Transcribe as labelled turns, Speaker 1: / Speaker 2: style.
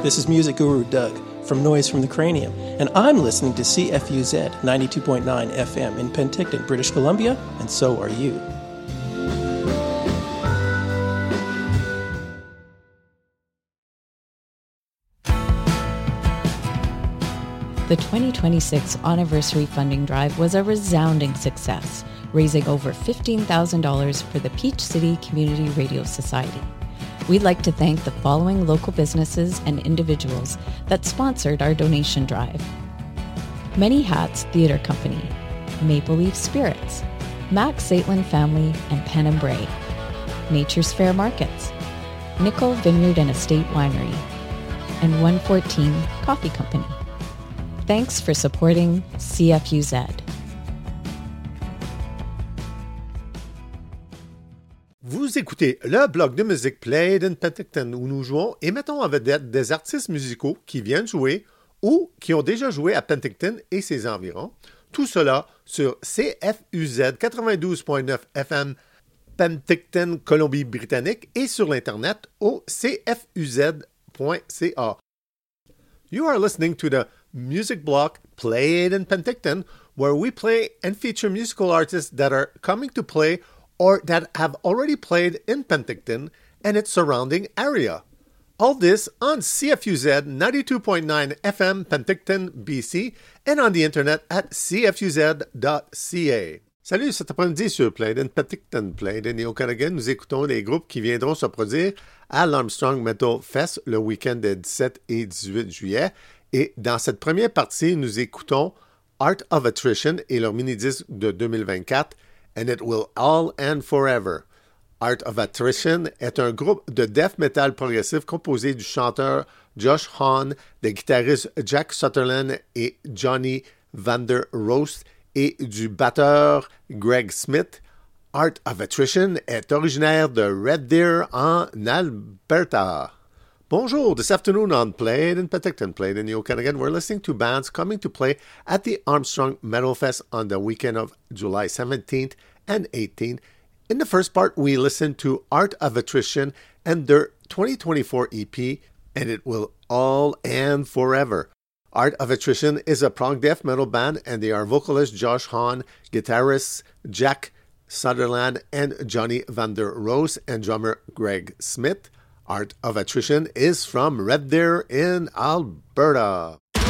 Speaker 1: This is music guru Doug from Noise from the Cranium, and I'm listening to CFUZ 92.9 FM in Penticton, British Columbia, and so are you.
Speaker 2: The 2026 anniversary funding drive was a resounding success, raising over $15,000 for the Peach City Community Radio Society. We'd like to thank the following local businesses and individuals that sponsored our donation drive: Many Hats Theatre Company, Maple Leaf Spirits, Max Saitlin Family and Pen and Bray, Nature's Fair Markets, Nickel Vineyard and Estate Winery, and 114 Coffee Company. Thanks for supporting CFUZ.
Speaker 3: Vous écoutez le blog de musique Played in Penticton où nous jouons et mettons en vedette des artistes musicaux qui viennent jouer ou qui ont déjà joué à Penticton et ses environs. Tout cela sur CFUZ 92.9 FM Penticton, Colombie-Britannique et sur l'Internet au cfuz.ca. You are listening to the music block Played in Penticton, where we play and feature musical artists that are coming to play or that have already played in Penticton and its surrounding area. All this on CFUZ 92.9 FM Penticton, BC, and on the internet at cfuz.ca. Salut, cet après-midi sur Played in Penticton, Played in Néo-Carrigan, nous écoutons les groupes qui viendront se produire à l'Armstrong Metal Fest le week-end des 17 et 18 juillet. Et dans cette première partie, nous écoutons Art of Attrition et leur mini-disque de 2024, And It Will All End Forever. Art of Attrition est un groupe de death metal progressif composé du chanteur Josh Hahn, des guitaristes Jack Sutherland et Johnny Vander Roast et du batteur Greg Smith. Art of Attrition est originaire de Red Deer en Alberta. Bonjour, this afternoon on Played in Penticton, Played in Néo-Carrigan, we're listening to bands coming to play at the Armstrong Metal Fest on the weekend of July 17th and 18th. In the first part, we listened to Art of Attrition and their 2024 EP, And It Will All End Forever. Art of Attrition is a prog death metal band, and they are vocalist Josh Hahn, guitarists Jack Sutherland and Johnny Vander Roos, and drummer Greg Smith. Art of Attrition is from Red Deer in Alberta.